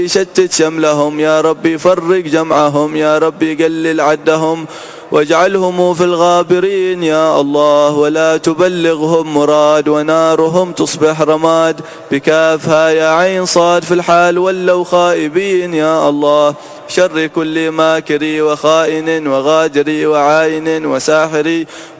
شتت شملهم يا ربي، فرق جمعهم يا ربي، قلل عدهم واجعلهم في الغابرين يا الله، ولا تبلغهم مراد ونارهم تصبح رماد، بكافها يا عين صاد في الحال ولوا خائبين يا الله، شر كل ماكري وخائن وغادري وعاين وساحري